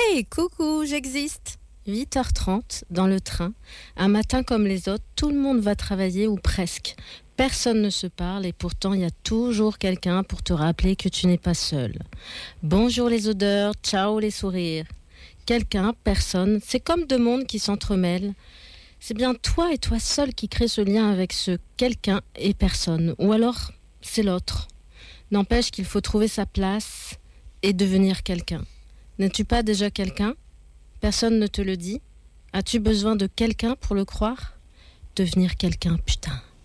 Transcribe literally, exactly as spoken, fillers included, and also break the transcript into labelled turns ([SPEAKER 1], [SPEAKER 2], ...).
[SPEAKER 1] Hey, coucou, j'existe. huit heures trente, dans le train. Un matin comme les autres, tout le monde va travailler ou presque. Personne ne se parle et pourtant il y a toujours quelqu'un pour te rappeler que tu n'es pas seul. Bonjour les odeurs, ciao les sourires. Quelqu'un, personne, c'est comme deux mondes qui s'entremêlent. C'est bien toi et toi seul qui crée ce lien avec ce quelqu'un et personne. Ou alors, c'est l'autre. N'empêche qu'il faut trouver sa place et devenir quelqu'un. N'es-tu pas déjà quelqu'un ? Personne ne te le dit ? As-tu besoin de quelqu'un pour le croire ? Devenir quelqu'un, putain.